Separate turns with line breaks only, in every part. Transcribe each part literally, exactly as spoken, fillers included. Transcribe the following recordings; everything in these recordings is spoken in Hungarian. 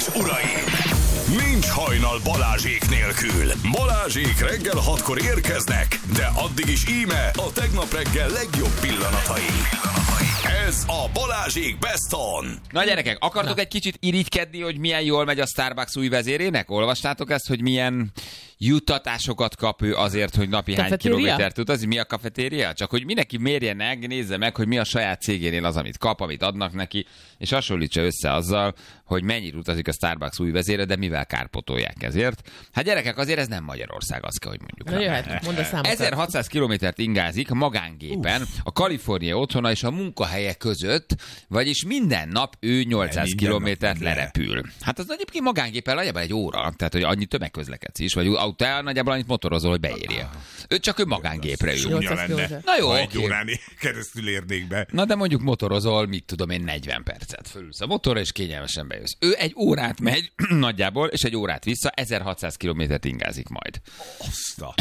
és uraim! Nincs hajnal Balázsék nélkül. Balázsék reggel hatkor érkeznek, de addig is íme a tegnap reggel legjobb pillanatai. Ez a Balázsék Best On.
Na gyerekek, akartok
Na.
egy kicsit irigykedni, hogy milyen jól megy a Starbucks új vezérének? Olvastátok ezt, hogy milyen juttatásokat kap ő azért, hogy napi hány
Kafetéria?
kilométert utazik? Mi a kafetéria? Csak hogy mindenki mérje meg, nézze meg, hogy mi a saját cégénél az, amit kap, amit adnak neki, és hasonlítsa össze azzal, hogy mennyit utazik a Starbucks új vezére, de mivel kárpotolják ezért. Hát gyerekek, azért ez nem Magyarország, azt kell, hogy mondjuk.
Na jöhet, mondd a számokat.
ezerhatszáz kilométert ingázik magángépen Uf. a Kalifornia otthona és a munkahelye között, vagyis minden nap ő nyolcszáz kilométert lerepül. Hát az egyébként magángépen nagyjából egy óra, tehát hogy annyi tömegközlekedsz is, vagy autóján nagyjából annyit motorozol, hogy beérje. Ő csak ő magángépre ül.
Súnya lenne,
Na jó,
ha
oké.
egy órán keresztül érnék be.
Na de mondjuk motorozol, mit tudom én, negyven percet fölülsz a motorra, és kényelmesen bejössz. Ő egy órát megy nagyjából, és egy órát vissza, ezerhatszáz kilométert ingázik majd.
Azt a...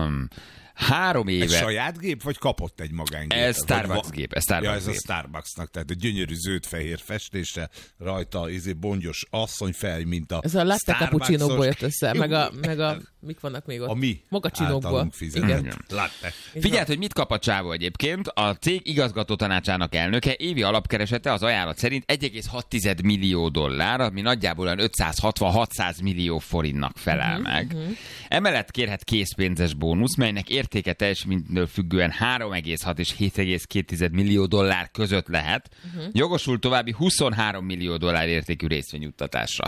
Három éve...
Egy saját gép, vagy kapott egy magángép?
Ez Starbucks
Vagy-
gép, ez Starbucks
ja, ez a
gép.
Starbucksnak, tehát a gyönyörű zöld-fehér festése rajta, izé bongyos asszonyfej, mint a
Ez a latte
Starbucksos-
cappuccinóból jött össze,
Jó.
meg a, meg a, mik vannak még ott?
A mi
Mochaccsinókból.
általunk fizetett.
Igen.
Latte.
Figyeld, hogy mit kap a csávó egyébként. A cég igazgató tanácsának elnöke évi alapkeresete az ajánlat szerint egy egész hat millió dollár, ami nagyjából olyan ötszázhatvan-hatszáz millió forintnak felel
uh-huh,
meg.
uh-huh.
Emellett kérhet készpénzes bónusz, melynek értéke teljesítménytől függően három egész hat és hét egész két millió dollár között lehet. Uh-huh. Jogosult további huszonhárom millió dollár értékű részvényjuttatásra.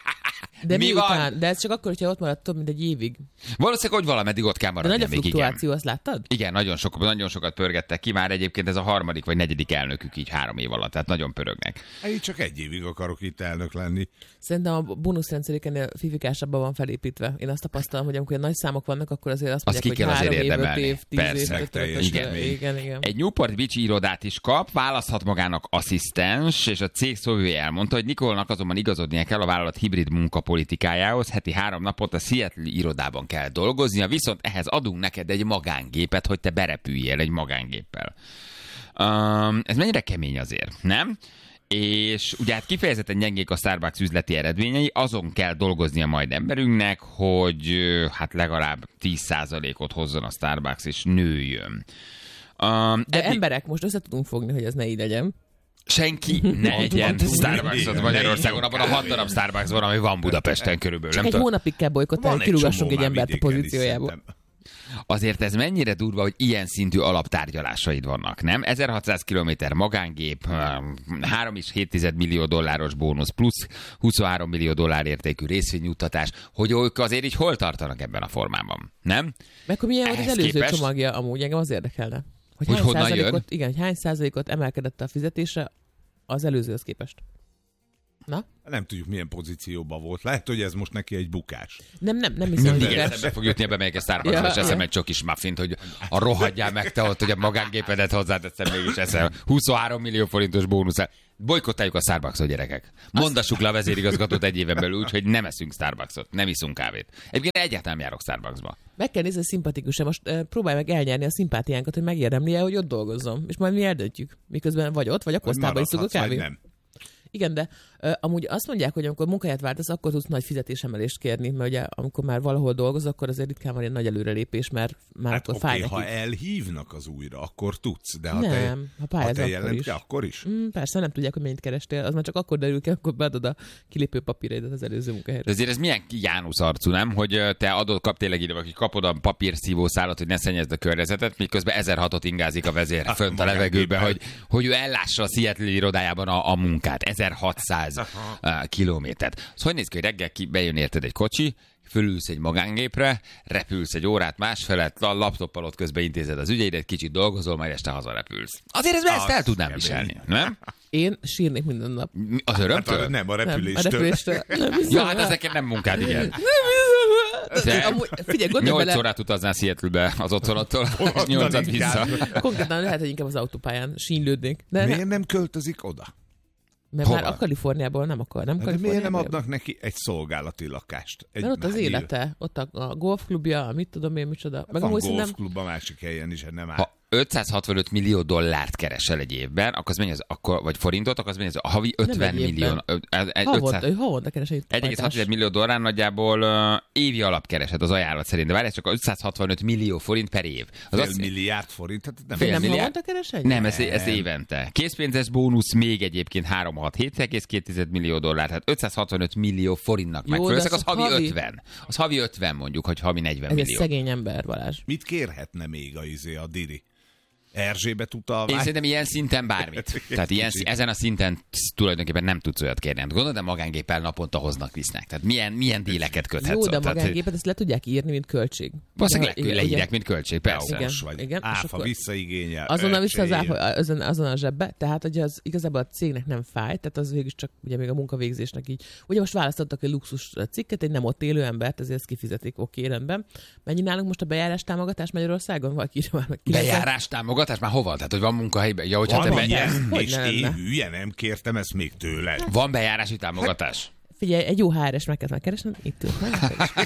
De
Mi
miután?
van?
De ez csak akkor, hogyha ott maradt több, mint egy évig.
Valószínűleg, hogy valameddig ott kell
De
maradni.
nagy a
még, igen.
fluktuáció, azt láttad?
Igen, nagyon, sok, nagyon sokat pörgettek ki, már egyébként ez a harmadik vagy negyedik elnökük így három év alatt, tehát nagyon pörögnek.
Hát így csak egy évig akarok itt elnök lenni.
Szerintem a bónuszrendszeréknél fifikásabban van felépítve. Én azt tapasztalom, hogy amikor nagy számok vannak, akkor azért azt
Azt
mondják,
ki
hogy
kell
három
azért
év, öt
érdemelni.
év, tíz
Persze,
év.
teljes
Igen,
élmény.
igen, igen.
Egy Newport Beach irodát is kap, választhat magának asszisztens, és a cég szóvivője elmondta, hogy Nikolnak azonban igazodnia kell a vállalat hibrid munkapolitikájához, heti három napot a Seattle irodában kell dolgoznia, viszont ehhez adunk neked egy magángépet, hogy te berepüljél egy magángéppel. Um, ez mennyire kemény azért, nem? És ugye hát kifejezetten gyengék a Starbucks üzleti eredményei, azon kell dolgoznia majd emberünknek, hogy ö, hát legalább tíz százalékot hozzon a Starbucks, és nőjön. Um,
De
eddig-
emberek, most össze tudunk fogni, hogy ez ne így legyen.
Senki ne egyen Starbucksot Magyarországon, abban a hat darab Starbucks van, ami van Budapesten körülbelül.
Csak
Nem
egy
tudom.
hónapig kell bolykottálni, kirúgassunk egy
csomó
embert a
már vidéken is
pozíciójából.
szerintem.
Azért ez mennyire durva, hogy ilyen szintű alaptárgyalásaid vannak, nem? ezerhatszáz kilométer magángép, három egész hét millió dolláros bónusz, plusz huszonhárom millió dollár értékű részvényjuttatás, hogy ők azért így hol tartanak ebben a formában, nem?
Meg hogy milyen volt az
Ehhez
előző
képest-
csomagja, amúgy engem az érdekelne. Hogy,
Hogy
hány
honnan
százalékot,
jön?
igen, hogy hány százalékot emelkedett a fizetése az előzőhöz képest. Na?
Nem tudjuk, milyen pozícióban volt. Lehet, hogy ez most neki egy bukás.
Nem, nem, nem hiszem,
Mindig
hogy
eszembe fog jutni ebbe melyik a Starbucksba,
Ja,
és eszem
ja.
egy csokis muffint, hogy a rohadjál meg te ott, hogy a magángépedet hozzáteszem, mégis eszem. huszonhárom millió forintos bónusz. Bolykottáljuk a Starbucksot, gyerekek. Mondassuk le a vezérigazgatót egy éven belül úgy, hogy nem eszünk Starbucksot, nem iszunk kávét. Egyébként egyáltalán nem járok Starbucksba.
meg kell nézni, hogy szimpatikus-e. Most uh, próbálj meg elnyerni a szimpátiánkat, hogy megérdemli-e, hogy ott dolgozzon. És majd mi eldöntjük. Miközben vagy ott, vagy a kosztában iszunk a
Maradhatsz, vagy
kávét.
nem.
Igen, de uh, amúgy azt mondják, hogy amikor munkahelyet váltasz, akkor tudsz nagy fizetésemelést kérni, mert ugye amikor már valahol dolgozol, akkor azért ritkán van ilyen nagy előrelépés, mert már
Hát
akkor
oké,
fáj
okay, ha
nekik.
elhívnak az újra, akkor tudsz. De ha
Nem,
te,
ha
ha
pályázol,
te
akkor
jelent
is.
ki, akkor is.
Mm, persze, nem tudják, hogy mennyit kerestél. Az már csak akkor derül ki, akkor beadod a kilépő papíraidat az előző munkahelyre.
De azért ez milyen Jánusz arcú, nem? Hogy ö, te adod, kap tényleg ide, vagy kapod a papírszívószálat, hogy ne szennyezd a környezetet, miközben ezerhatot ingázik a vezér fönt a levegőbe, hogy, hogy ő ellássa a Seattle irodájában a, a munkát. ezerhatszáz kilométert. Szóval hogy néz ki, hogy reggel ki, bejön érted egy kocsi, fölülsz egy magángépre, repülsz egy órát másfelett, a laptoppal ott közben intézed az ügyeidet, kicsit dolgozol, majd este hazarepülsz. Azért ez ezt el tudnám
kemény.
viselni, nem?
Én sírnék minden nap.
Mi- Az
Hát
örömtől?
a, nem, a
Nem, a
repüléstől.
repüléstől. Nem hiszem
Ja, hát
el.
ez neked nem munkád, igen.
Te... Amúgy, figyelj, gondolj
Nyolc
bele,
órát utaznál Seattle-be az otthonottól, és nyolcat vissza.
konkrétan lehet, hogy inkább az autópályán sínlődnék. De
Miért
ne,
nem költözik oda?
mert
Hova?
már a Kaliforniából nem akar, nem
Hát de miért nem
Kaliforniából.
adnak neki egy szolgálati lakást? Egy
Mert ott az
már
élete, ott a, a golfklubja, a mit tudom én, micsoda.
nyilván-
Meg
Van
amúgy szerintem,
golfklub a másik helyen is, hát nem áll.
Ha, ötszázhatvanöt millió dollárt keresel egy évben, akkor az mennyi az, akkor, vagy forintot, akkor az mennyi az a havi ötven millió.
Havonta, havonta keresel.
egy egész hat millió dollár nagyjából uh, évi alapkereset az ajánlat szerint. De várj, ez csak ötszázhatvanöt millió forint per év. Az
Fél
azt,
milliárd forint? Hát nem,
fél
Nem
milliárd?
havonta keresel?
Nem, ez, ez évente. Készpénzes bónusz még egyébként három hat hét egész két millió dollár, tehát ötszázhatvanöt millió forintnak
Jó,
megfelelőzek,
de
az
az
havi,
havi-
ötven. Az havi ötven mondjuk, hogy havi negyven
Ez egy
millió.
szegény ember, Balázs.
Mit kérhetne még a, izé, a Diri? Erzsébet utalvány?
Én szerintem ilyen szinten bármit. Tehát ilyen, ezen a szinten tulajdonképpen nem tudsz olyat kérni. Gondolod, de magángéppel naponta hoznak, visznek. Tehát milyen, milyen díleket köthetsz
Jó, de
ott? Tehát,
magángépet ezt le tudják írni, mint költség.
valószínűleg
Igen,
le, leírják,
ugye?
mint költség. Persze.
Igen.
vagy
igen, és
áfa
akkor-
visszaigényel.
Azonnal vissza az,
öcsém.
áfa, azon, azon a zsebbe, tehát hogy az igazából a cégnek nem fáj, tehát az végül csak ugye még a munkavégzésnek így. Ugye most választottak egy luxus cikket, egy nem ott élő embert, ezért ezt kifizetik, oké, rendben. Mennyi nálunk most a bejárás támogatás Magyarországon? Valaki írja már meg kilencven.
Bejárás támogatás? Már hova? Tehát, hogy van munkahelyben? Ja, hogyha te
Van
be...
ilyen,
Hogy
és
ne
én
lenne?
hülye nem kértem ezt még tőled.
Van bejárási támogatás?
Figyelj, egy jó há er es meg kellett megkeresned, itt ült meg.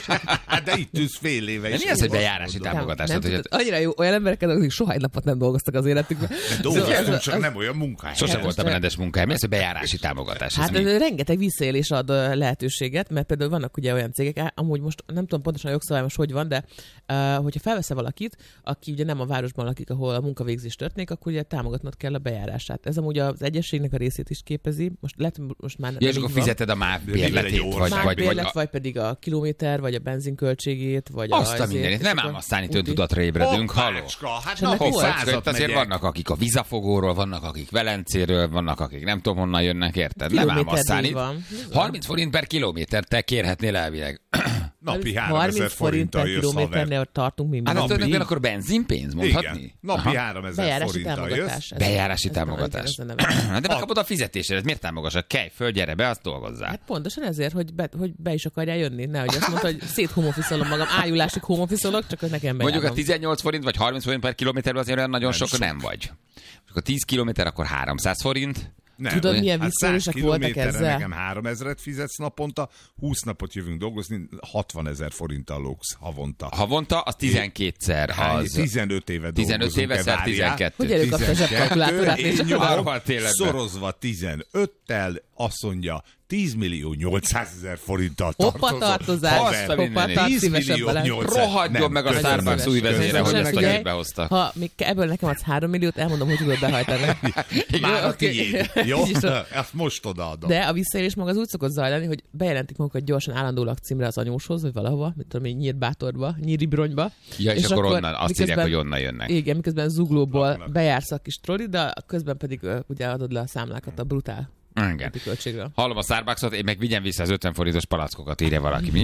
Hát de itt ülsz fél éve.
De
és
mi az,
én
hogy
azt
bejárási
mondom.
támogatás?
Nem,
Tehát,
tudod,
hogy
annyira jó, olyan emberek, akik soha egy napot nem dolgoztak az életükben.
Dolgoztunk,
Az-
csak
az-
nem olyan munkahely.
sosem
Hát,
voltam
most-
rendes munkahely. Mi az, hogy bejárási támogatás? Ez
Hát
mi?
ez rengeteg visszaélés ad ö, lehetőséget, mert például vannak ugye olyan cégek, á, amúgy most nem tudom pontosan a jogszabály most hogy van, de uh, hogyha felveszel valakit, aki ugye nem a városban lakik, ahol a munkavégzés történik, akkor ugye támogatnod kell a bejárását. Ez amúgy az egyességnek a részét is képezi. Most lehet, most már
Ja,
nem
és
így
akkor
van.
fizeted a MÁV
mivel egy
bérletét,
ország-
vagy,
Már
vagy, vagy,
bérlet,
a,
vagy pedig a kilométer, vagy a benzinköltségét, vagy
azt a
azért,
mindenit.
és
Nem
akkor
ám aztán itt
úti.
öntudatra ébredünk. Halló.
Hoppácska, hát
ennek
napi
hol?
százat
Sőt, azért
megyek.
vannak, akik a Vizafogóról, vannak, akik Velencéről, vannak, akik nem tudom honnan jönnek, érted? Nem ám
Kilométerdíj
aztán itt.
van.
harminc forint per kilométer te kérhetnél elvileg.
Napi háromezer
harminc forint per
forinttal jössz, haver.
kilométernél tartunk mi
Hát
minden.
nem tulajdonképpen akkor benzinpénz, mondhatni?
Igen, napi háromezer
Bejárási
forinttal jössz.
támogatás. Ez-
Bejárási
ez-
támogatás.
ez a neve.
De megkapod a fizetésedet, miért támogassad? Kelj föl, gyere be, azt dolgozzál.
Hát pontosan ezért, hogy be, hogy be is akarjál jönni. Nehogy azt mondta, hogy szét homofiszolom magam, ájulásig homofiszolok, csak hogy nekem
Mondjuk a
bejárom.
tizennyolc forint vagy harminc forint per kilométer azért olyan nagyon
Nem
sok,
sok.
nem vagy. És akkor tíz kilométer, akkor háromszáz forint.
Nem.
Tudod, milyen
Hát száz
visszaélések voltak
kilométerre
ezzel?
nekem háromezret fizetsz naponta, húsz napot jövünk dolgozni, hatvanezer forinttal lógsz havonta.
Havonta, az tizenkétszer.
Hány?
Az
tizenöt éve
tizenöt
dolgozunk,
éve
e,
szer
várjál.
tizenkettő.
Hogy előkapta a zsebkalkulátórát,
Kettő,
és
én nyomom,
Rohadt életben.
szorozva tizenöttel, azt mondja, tíz millió nyolcszázezer forinttal
Hoppa
tartozol.
tartozás,
Haver,
hoppa
mindenit.
tart,
tíz
szívesebb
millió
bele.
nyolcszáz-
Rohadjon
Nem,
meg a
köszönöm,
Starbucks új
köszönöm.
vezére, hogy
Köszönöm,
ezt a
figyelj.
kezbe hozta.
Ha még ebből nekem adsz három milliót, elmondom, hogy tudod behajtani.
Már a
Oké.
tiéd. Jó?
Így is van.
Ezt most odaadom.
De a visszaélés maga az úgy szokott zajlani, hogy bejelentik magukat gyorsan állandó lakcímre az anyóshoz, vagy valahova, mit tudom én, Nyírbátorba, Nyíribronyba.
Ja, és, akkor onnan, azt írják, hogy onnan jönnek.
Igen, miközben zuglóból
Laknak.
bejársz a kis troli, de közben pedig ö, ugye adod le a számlákat a brutál
Igen.
úti költségről.
Hallom a Starbucksot, én meg vigyem vissza az ötven forintos palackokat, írja valaki. Mi?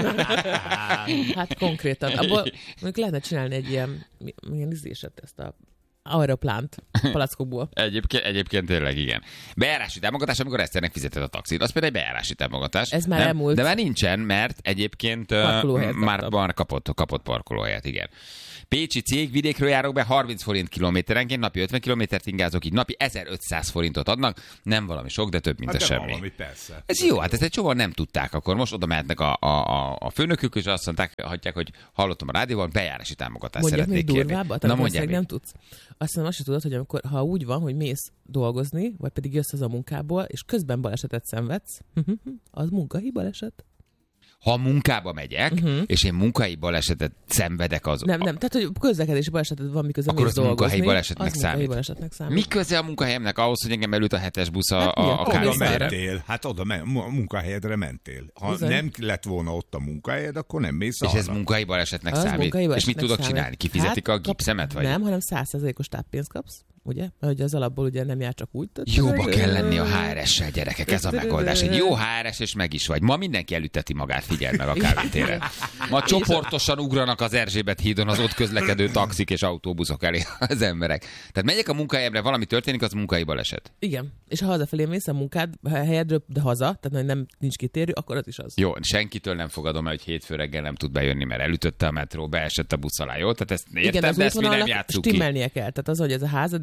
Hát konkrétan. Abból mondjuk lehetne csinálni egy ilyen, mi- milyen ízléset ezt a aeroplánt palackokból.
Egyébként, egyébként tényleg igen. Bejárási támogatás, amikor Eszternek fizeted a taxit, az például egy bejárási támogatás.
Ez már
nem?
elmúlt.
De már nincsen, mert egyébként ö,
Parkolóhelyet
már,
kaptam.
már kapott, kapott parkolóhelyet, igen. Pécsi cég, vidékről járok be, harminc forint kilométerenként, napi ötven kilométert ingázok, így napi ezerötszáz forintot adnak. Nem valami sok, de több, mint
Hát
a
de
semmi.
valami, persze.
Ez jó, hát ezt egy csomóan nem tudták, akkor most oda mehetnek a, a, a, a főnökük, és azt mondták, hagyják, hogy hallottam a rádióban, bejárási támogatást
Mondjak még
szeretnék kérni.
durvábbat,
Na
amit
mondják
valószínűleg
még.
nem tudsz. Azt hiszem, azt sem tudod, hogy amikor, ha úgy van, hogy mész dolgozni, vagy pedig jössz az a munkából, és közben balesetet szenvedsz, az munkahelyi baleset.
Ha munkába megyek, uh-huh. és én munkai balesetet szenvedek, az...
Nem, nem, tehát hogy közlekedési baleseted van, miközben
Akkor
mész
az
dolgozni.
munkahelyi balesetnek
az munkahelyi
számít.
balesetnek számít.
Mi köze a munkahelyemnek ahhoz, hogy engem előtt a hetes busz a,
Hát
a,
mi?
a
Oda
Oda
kávézóra?
mentél, hát oda men, mu- munkahelyedre mentél. Ha
Bizony.
nem lett volna ott a munkahelyed, akkor nem mész
És
arra.
ez munkai balesetnek
Az
számít?
munkahelyi
És
balesetnek
mit tudok
számít.
csinálni? Kifizetik
Hát,
a gipszemet? Vagy?
Nem, hanem száz százalékos táppénzt kapsz, ugye? Mert ugye az alapból ugye nem jár csak úgy.
Jóba kell lenni a há er es-sel, gyerekek, ez a megoldás. Egy jó há er es, és meg is vagy. Ma mindenki elütteti magát, figyeld meg a kávétéren. Ma csoportosan ugranak az Erzsébet hídon az ott közlekedő taxik és autóbuszok elé az emberek. Tehát megyek a munkahelyemre, valami történik, az munkai baleset.
Igen. És ha hazafelé mész a munkád helyedről, de haza, tehát hogy nem nincs kitérő, akkor az is az.
Jó, senkitől nem fogadom el, hogy hétfő reggel nem tud bejönni, mert elütötte a metró, beesett a busz alá, jó? Tehát ezt értem,
Igen, az
de ezt mi nem
útvonalnak
játsszuk ki.
stimmelnie kell. Tehát az, hogy ez a házad, és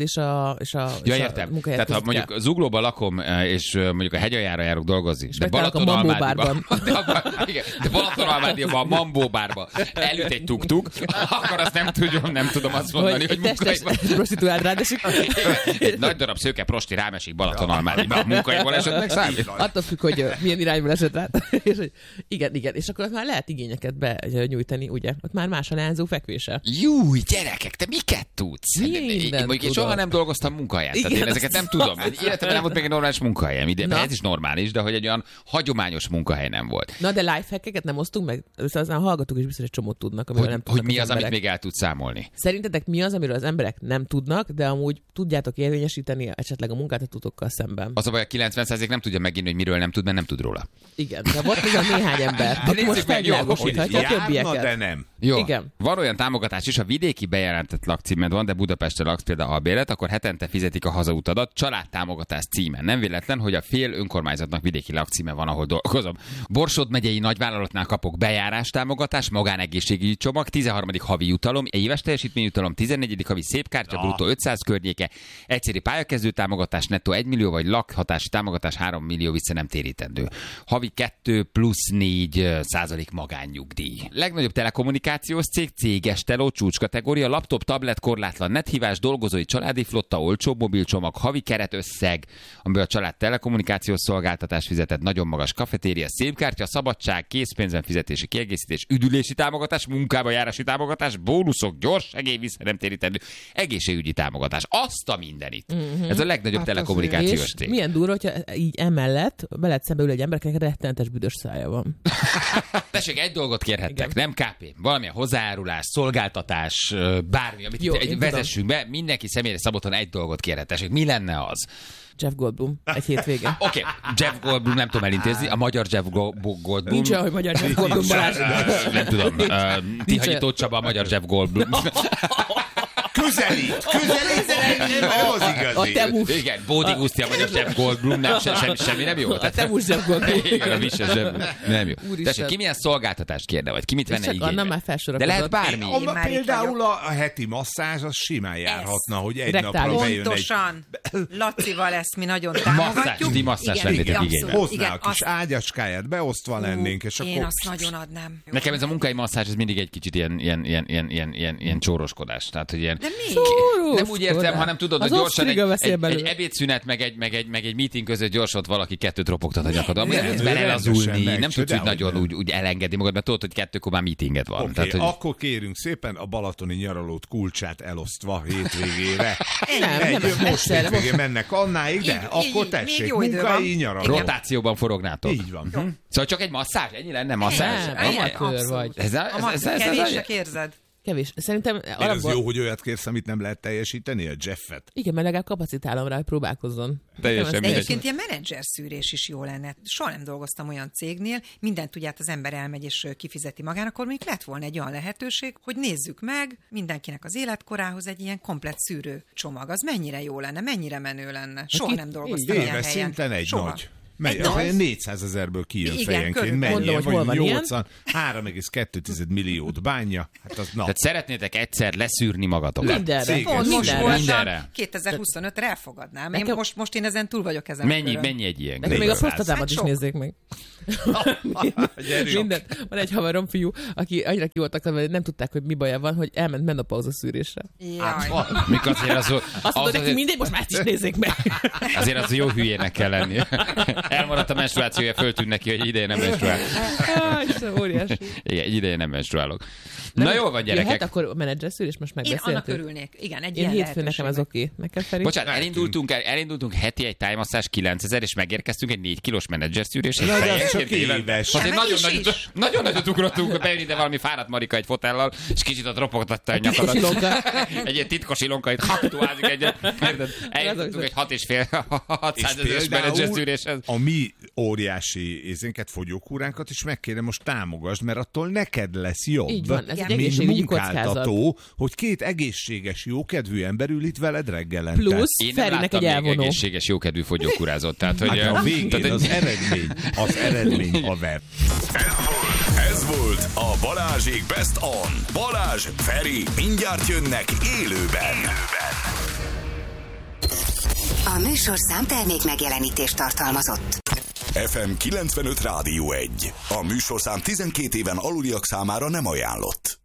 és a, és a,
Ja,
és a
értem.
munkahelyet
Tehát ha
között
mondjuk Zuglóban lakom, és mondjuk a Hegyaljára járok dolgozni, de
Megtalálok a Mambó
Balatonalmádiban, de, abban- igen, de Balatonalmádiban, a Mambó bárba elüt egy tuk-tuk, akkor azt nem tudom, nem tudom azt
kell,
mondani,
hogy
hogy
egy testes
munkahelyban.
prostituált rád esik.
Egy nagy darab szőke prosti rámesik Balatonalmádiban, a munkahelyból esetleg számít.
Attól függ, hogy ö, milyen irányból esett rá. És, hogy igen, igen. És akkor ott már lehet igényeket benyújtani, ugye? Ott már más a leányzó fekvése.
Júj, gyerekek, te miket tudsz?
Mindent
Én mondjuk én soha
tudok.
nem dolgoztam munkahelyen, tehát
Igen,
én ezeket nem
azt
tudom. Életemben nem volt még egy normális munkahelyem, ide,
Na.
ez is normális, de hogy egy olyan hagyományos munkahely nem volt.
Na, de lifehackeket nem osztunk meg? Aztán a hallgatók is biztos egy csomót tudnak, amiről
Hogy,
nem tudnak
hogy mi az, amit
emberek.
még el tudsz számolni?
Szerintetek mi az, amiről az emberek nem tudnak, de amúgy tudjátok érvényesíteni esetleg a munkáltatókkal szemben?
Az a baj, a kilencven százalék nem tudja megírni, hogy miről nem tud, mert nem tud róla.
Igen, de volt ez a néhány ember, aki
nézzük
most
meg, jó,
felvilágosíthatja a
Járna,
többieket.
de nem.
Jó.
Igen.
Van olyan támogatás is, ha vidéki bejelentett lakcímed van, de Budapesten laksz például albérlet, akkor hetente fizetik a hazautadat családtámogatás címen. Nem véletlen, hogy a fél önkormányzatnak vidéki lakcíme van, ahol dolgozom. Borsod megyei nagyvállalatnál kapok bejárás támogatás, magánegészségügyi csomag, tizenharmadik havi jutalom, éves teljesítményjutalom, tizennegyedik havi szépkártya,
Na.
bruttó ötszáz környéke, egyszeri pályakezdő támogatás, nettó egy millió, vagy lakhatási támogatás három millió vissza nem térítendő. Havi kettő plusz négy százalék magánnyugdíj. Legnagyobb telekommunikációs cég, céges teló, csúcskategória, laptop, tablet, korlátlan nethívás, dolgozói családi flotta, olcsó mobilcsomag, havi keretösszeg, amiből a család telekommunikációs szolgáltatás fizetett, nagyon magas kafetéria, szépkártya, szabadság, készpénzben fizetési kiegészítés, üdülési támogatás, munkába járási támogatás, bónuszok, gyors segély vissza nem térítendő, egészségügyi támogatás. Azt a mindenit. Mm-hmm. Ez a legnagyobb
Hát
telekommunikációs
És
cég.
milyen durva, hogyha így emellett beled szembe ül egy ember, akinek rettenetes büdös szája van.
Tessék, egy dolgot kérhettek,
Igen.
nem ká pé, valamilyen hozzájárulás, szolgáltatás, ö, bármi, amit
Jó,
itt
én
egy, vezessünk be, mindenki személyre szabottan egy dolgot kérhet. Tessék, mi lenne az?
Jeff Goldblum egy hétvége.
Oké, okay. Jeff Goldblum nem tudom elintézni, a magyar Jeff Go- Go- Goldblum.
Nincs olyan, hogy magyar Jeff Goldblum Balázs.
Nem tudom. Uh, Tihanyi Tóth Csaba, a magyar Jeff Goldblum.
Közelít, közelít, de nem az
A
igazi.
temus.
Igen, Bódi Guszti, a magyar Jeff Goldblum, nem, se, semmi, semmi nem jó.
A temus Jeff Goldblum.
Igen, a Visse semmi. Nem jó.
Úristen.
Tessék, ki milyen szolgáltatást kérne, vagy ki mit venne
csak
igénybe?
annál már
De
felsorakozott.
lehet bármi.
A,
Én már itt
például a, a heti masszázs, az simán járhatna, hogy egy
Rektális.
napra bejön egy...
Pontosan. Lacival ezt mi nagyon
Masszázs,
támogatjuk.
ti masszázs
Igen,
lennétek
abszolút.
igénybe.
Hozná
Igen,
a kis
azt-
ágyacskáját, beosztva lennénk, és
Én
akkor...
azt nagyon adnám.
Nekem ez a munkai masszázs, ez mindig egy kicsit ilyen, ilyen, ilyen, ilyen, ilyen, ilyen, ilyen csóroskodás. Tehát, hogy ilyen...
De mi?
Csóroskodás.
Nem úgy értem, hanem tudod, hogy
Az
gyorsan egy,
off-trigger beszél
egy, egy
belőle.
ebédszünet, meg egy, meg, egy, meg egy meeting között gyorsan valaki kettőt ropogtat a nyakadon.
nem,
Nem tudsz
ő
belelazulni,
rendesen megy,
nem tudsz úgy
dehogy
nagyon
nem.
úgy, úgy elengedni magad, mert tudod, hogy kettőkor már meetinget van.
Oké,
Tehát, hogy...
akkor kérünk szépen a balatoni nyaralót kulcsát elosztva hétvégére.
Nem,
Egy,
nem,
most
egyszerre,
hétvégén mennek annáig, de
Így,
akkor
így,
tessék,
még jó idő van.
munkai nyaraló.
Igen.
rotációban forognátok.
Így van.
Hm? Szóval csak egy masszázs, ennyi lenne masszázs?
Nem,
Ennyi?
amatőr
Abszolút.
vagy.
Ez, a,
A
ez,
ma-
ez, ez, ez,
kevések érzed?
Kevés. Szerintem
Én az
alapból...
jó, hogy olyat kérsz, amit nem lehet teljesíteni, a Jeffet.
Igen, mert legalább kapacitálom rá, hogy próbálkozzon.
Teljesen
Nem, ez
mindegy.
Egyébként ilyen menedzser szűrés is jó lenne. Soha nem dolgoztam olyan cégnél, mindent tudját az ember elmegy és ö, kifizeti magának, akkor még lett volna egy olyan lehetőség, hogy nézzük meg mindenkinek az életkorához egy ilyen komplett szűrő csomag. Az mennyire jó lenne, mennyire menő lenne. Soha
Aki-
nem dolgoztam ilyen
Éves
helyen.
szinten egy
Soha.
nagy. Megy,
Egy
az
nagy.
olyan négyszázezerből kijön
Igen,
fejenként,
körülbelül.
mennyi,
Mondom, hogy hol van ilyen.
nyolcvan, három egész kettő milliót bánja. Hát az, na,
Tehát szeretnétek egyszer leszűrni magatokat.
Mindenre.
Céges.
Pont most
Mindenre.
voltam,
Mindenre.
kétezer-huszonötre elfogadnám. Én
Nekem-
most, most én ezen túl vagyok ezen a
Mennyi,
körön.
mennyi egy ilyen?
Nekem még a
négyszáz.
prostatámat is
Hát sok.
nézzék meg.
Gyerünk.
Mindent. Van egy haverom fiú, aki annyira ki voltak, hogy nem tudták, hogy mi baja van, hogy elment menopauza szűrésre.
Jaj.
Mikor azért az,
Azt
az,
mondta neki,
azért,
mindegy, most már ezt is nézzék meg.
azért az jó hülyének kell lenni. Elmaradt a menstruációja, föltűnt neki, hogy ideje nem menstruál.
Á, Istenem, óriási.
Igen, egy ideje nem menstruálok. Na jól van, gyerekek.
Jöhet akkor a menedzser szűrés, most
Én annak
megbeszéltük.
örülnék. Igen, egy
Én
ilyen
hétfőn nekem az
lehetőségnek.
oké. Nekem Feri?
Bocsánat, elindultunk, el, elindultunk heti egy tájmasszás kilencezer, és megérkeztünk egy négy kilós menedzser szűrésre.
Na, de az
Fejenként
csak
éven.
éves.
Azért
Hát
nagyon,
is
nagyon,
is.
nagyon nagyot ugrottunk, hogy bejön ide valami fáradt Marika egy fotellal, és kicsit ott ropogtatta a nyakadat.
ilonka.
Egy ilyen titkos ilonka, itt haktuázik egyet. Érted? Eljutottunk egy hat és fél
És
hatszázezeres menedzser
például
szűréshez.
a mi óriási ézénket, fogyókúránkat is meg kéne most támogasd, mert attól neked lesz jobb,
Így van, ez egy
mint
egészségügyi
munkáltató, hogy két egészséges, jókedvű ember ül itt veled reggelente.
Plusz
Én nem
Ferinek
láttam
egy
még
elvonó.
egészséges, jókedvű fogyókúrázott. Tehát, hogy,
Hát a végén
tehát,
az eredmény, az eredmény haver.
Ez volt a Balázsék Best On. Balázs, Feri, mindjárt jönnek élőben. élőben.
műsorszám termék megjelenítést tartalmazott.
ef em kilencvenöt Rádió egy. A műsorszám tizenkét éven aluliak számára nem ajánlott.